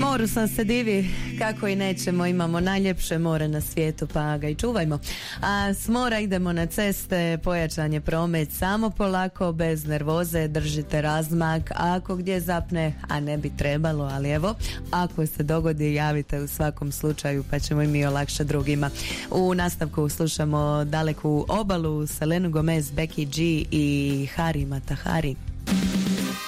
Moru sam se divi, kako i nećemo, imamo najljepše more na svijetu, pa ga i čuvajmo. A s mora idemo na ceste, pojačan je promet, samo polako, bez nervoze, držite razmak, a ako gdje zapne, a ne bi trebalo, ali evo, ako se dogodi, javite u svakom slučaju, pa ćemo i mi olakšati drugima. U nastavku slušamo Daleku obalu, Selenu Gomez, Becky G i Hari Matahari.